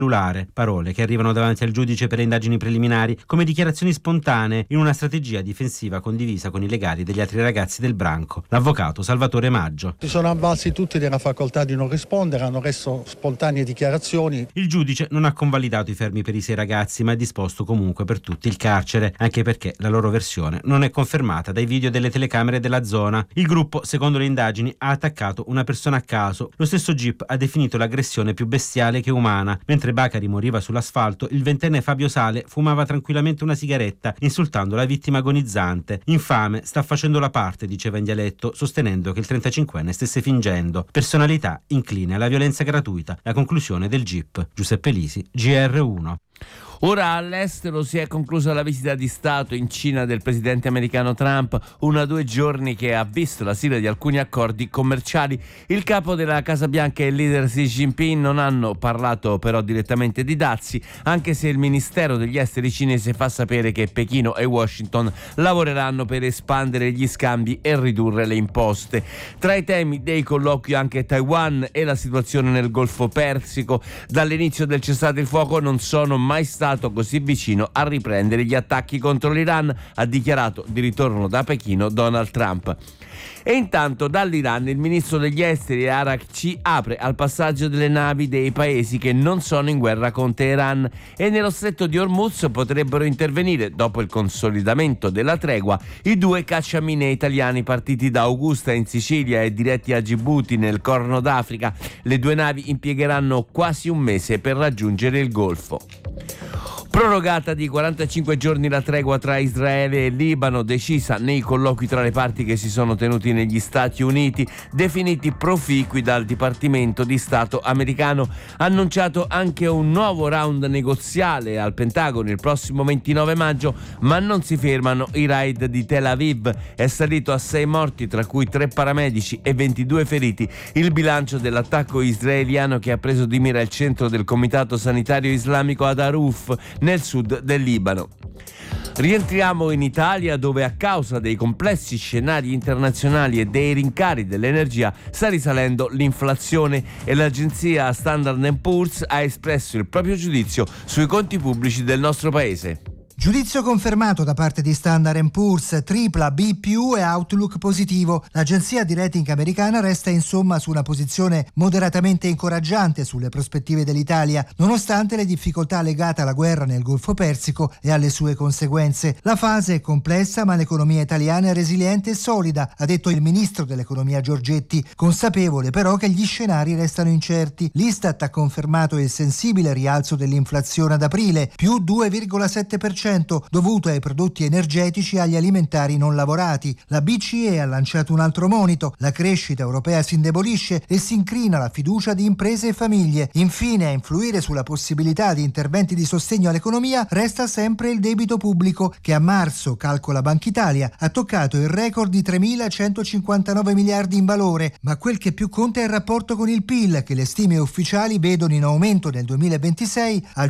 cellulare, parole che arrivano davanti al giudice per le indagini preliminari come dichiarazioni spontanee in una strategia difensiva condivisa con i legali degli altri ragazzi del branco. L'avvocato Salvatore Maggio. Si sono avvalsi tutti della facoltà di non rispondere, hanno reso spontanee dichiarazioni. Il giudice non ha convalidato i fermi per i 6 ragazzi, ma ha disposto comunque per tutti il carcere, anche perché la loro versione non è confermata dai video delle telecamere della zona. Il gruppo, secondo le indagini, ha attaccato una persona a caso. Lo stesso GIP ha definito l'aggressione più bestiale che umana. Mentre Bacari moriva sull'asfalto, il 20enne Fabio Sale fumava tranquillamente una sigaretta, insultando la vittima agonizzante. Infame, sta facendo la parte, diceva in dialetto, sostenendo che il 35enne stesse fingendo. Personalità incline alla violenza gratuita. La conclusione del GIP. Giuseppe Lisi, GR1. Ora all'estero si è conclusa la visita di Stato in Cina del presidente americano Trump, 1 o 2 giorni che ha visto la sigla di alcuni accordi commerciali. Il capo della Casa Bianca e il leader Xi Jinping non hanno parlato però direttamente di dazi, anche se il Ministero degli Esteri cinese fa sapere che Pechino e Washington lavoreranno per espandere gli scambi e ridurre le imposte. Tra i temi dei colloqui anche Taiwan e la situazione nel Golfo Persico. Dall'inizio del cessate il fuoco non sono mai stato così vicino a riprendere gli attacchi contro l'Iran, ha dichiarato di ritorno da Pechino Donald Trump. E intanto dall'Iran il ministro degli esteri Arakci apre al passaggio delle navi dei paesi che non sono in guerra con Teheran e nello stretto di Hormuz potrebbero intervenire, dopo il consolidamento della tregua, i 2 cacciamine italiani partiti da Augusta in Sicilia e diretti a Gibuti nel Corno d'Africa. Le 2 navi impiegheranno quasi un mese per raggiungere il Golfo. Prorogata di 45 giorni la tregua tra Israele e Libano, decisa nei colloqui tra le parti che si sono tenuti negli Stati Uniti, definiti proficui dal Dipartimento di Stato americano. Annunciato anche un nuovo round negoziale al Pentagono il prossimo 29 maggio, ma non si fermano i raid di Tel Aviv. È salito a 6 morti, tra cui 3 paramedici e 22 feriti, il bilancio dell'attacco israeliano che ha preso di mira il centro del Comitato Sanitario Islamico ad Aruf, nel sud del Libano. Rientriamo in Italia, dove a causa dei complessi scenari internazionali e dei rincari dell'energia sta risalendo l'inflazione e l'agenzia Standard & Poor's ha espresso il proprio giudizio sui conti pubblici del nostro paese. Giudizio confermato da parte di Standard & Poor's, tripla B+ e outlook positivo. L'agenzia di rating americana resta insomma su una posizione moderatamente incoraggiante sulle prospettive dell'Italia, nonostante le difficoltà legate alla guerra nel Golfo Persico e alle sue conseguenze. La fase è complessa, ma l'economia italiana è resiliente e solida, ha detto il ministro dell'economia Giorgetti, consapevole però che gli scenari restano incerti. L'Istat ha confermato il sensibile rialzo dell'inflazione ad aprile, più 2,7%, dovuto ai prodotti energetici e agli alimentari non lavorati. La BCE ha lanciato un altro monito: la crescita europea si indebolisce e si incrina la fiducia di imprese e famiglie. Infine, a influire sulla possibilità di interventi di sostegno all'economia resta sempre il debito pubblico, che a marzo, calcola Banca Italia, ha toccato il record di 3.159 miliardi in valore, ma quel che più conta è il rapporto con il PIL, che le stime ufficiali vedono in aumento nel 2026 al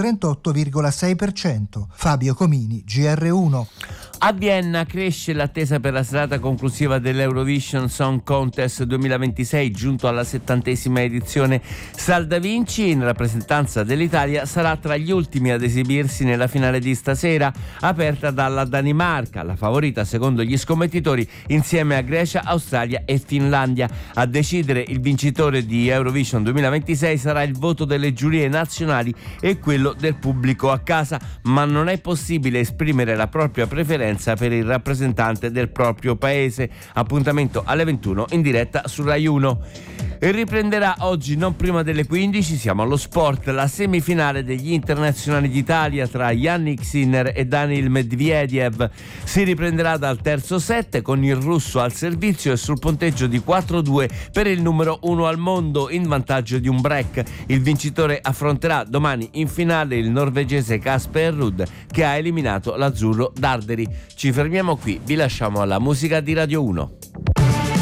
138,6%. Fabio Comini, GR1. A Vienna cresce l'attesa per la serata conclusiva dell'Eurovision Song Contest 2026, giunto alla 70ª edizione. Sal Da Vinci, in rappresentanza dell'Italia, sarà tra gli ultimi ad esibirsi nella finale di stasera, aperta dalla Danimarca, la favorita secondo gli scommettitori, insieme a Grecia, Australia e Finlandia. A decidere il vincitore di Eurovision 2026 sarà il voto delle giurie nazionali e quello del pubblico a casa, ma non è possibile esprimere la propria preferenza per il rappresentante del proprio paese. Appuntamento alle 21 in diretta su Rai 1. E riprenderà oggi non prima delle 15, siamo allo sport, la semifinale degli internazionali d'Italia tra Yannick Sinner e Daniil Medvedev. Si riprenderà dal terzo set con il russo al servizio e sul punteggio di 4-2 per il numero 1 al mondo, in vantaggio di un break. Il vincitore affronterà domani in finale il norvegese Casper Ruud, che ha eliminato l'azzurro Darderi. Ci fermiamo qui, vi lasciamo alla musica di Radio 1.